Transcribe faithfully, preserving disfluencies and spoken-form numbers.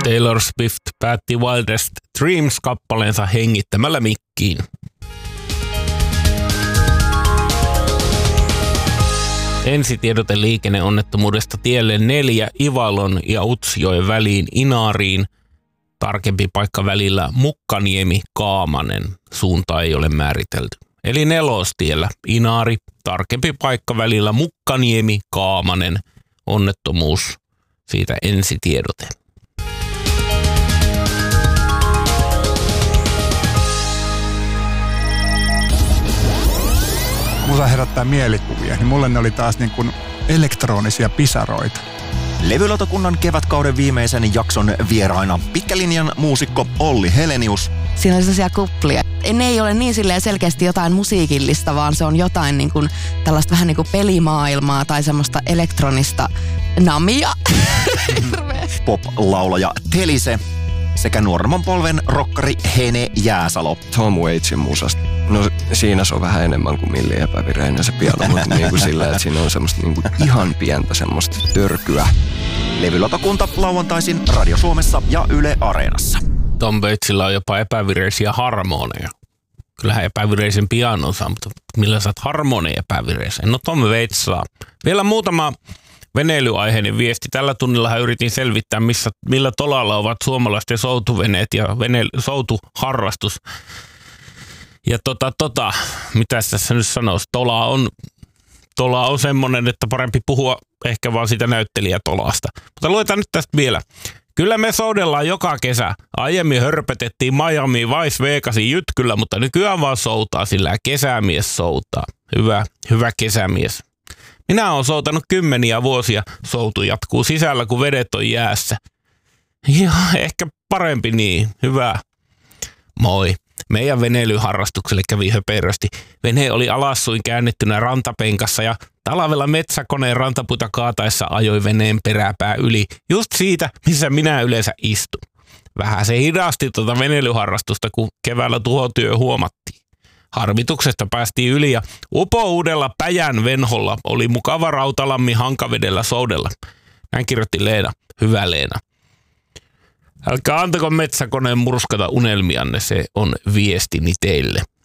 Taylor Swift päätti Wildest Dreams-kappaleensa hengittämällä mikkiin. Ensitiedote liikenneonnettomuudesta tielle neljä Ivalon ja Utsjoen väliin Inaariin. Tarkempi paikka välillä Mukkaniemi-Kaamanen. Suunta ei ole määritelty. Eli nelostiellä Inaari. Tarkempi paikka välillä Mukkaniemi-Kaamanen. Onnettomuus. Siitä ensitiedote. Musa herättää mielikuvia, niin mulle ne oli taas niin kuin elektronisia pisaroita. Levylautakunnan kevätkauden viimeisen jakson vieraina pitkälinjan muusikko Olli Helenius. Siinä oli sellaisia kuplia. Ne ei ole niin silleen selkeästi jotain musiikillista, vaan se on jotain niin kuin tällaista vähän niin kuin pelimaailmaa tai semmoista elektronista namia. Pop-laulaja Telise sekä nuoremman polven rokkari Hene Jääsalo. Tom Waitsin musasta. No siinä se on vähän enemmän kuin milli epävireinen se piano, mutta niin kuin sillä, että siinä on semmoista niin kuin ihan pientä semmoista törkyä. Levylautakunta lauantaisin Radio Suomessa ja Yle Areenassa. Tom Waitsilla on jopa epävireisiä harmoneja. Kyllähän epävireisen pianon saa, mutta millä saat harmoneja epävireisen? No Tom Waits saa. Vielä muutama veneilyaiheinen viesti. Tällä tunnillahan yritin selvittää, missä, millä tolalla ovat suomalaisten soutuveneet ja veneily, soutuharrastus. Ja tota, tota, mitä tässä nyt sanoisi, tola on, tola on semmoinen, että parempi puhua ehkä vaan siitä näyttelijätolasta. Mutta luetaan nyt tästä vielä. Kyllä me soudellaan joka kesä. Aiemmin hörpötettiin Miami Vice Vegasin jytkyllä, mutta nykyään vaan soutaa, sillä kesämies soutaa. Hyvä, hyvä kesämies. Minä olen soutanut kymmeniä vuosia. Soutu jatkuu sisällä, kun vedet on jäässä. Ja ehkä parempi niin. Hyvä. Moi. Meidän veneilyharrastukselle kävi höperösti. Vene oli alassuin käännettynä rantapenkassa ja talvella metsäkoneen rantapuita kaataessa ajoi veneen peräpää yli. Just siitä, missä minä yleensä istun. Vähän se hidasti tuota veneilyharrastusta, kun keväällä tuhotyö huomattiin. Harmituksesta päästiin yli ja upouudella Päjän venholla oli mukava Rautalammi Hankavedellä soudella. Näin kirjoitti Leena. Hyvä Leena. Älkää antako metsäkoneen murskata unelmianne, se on viestini teille.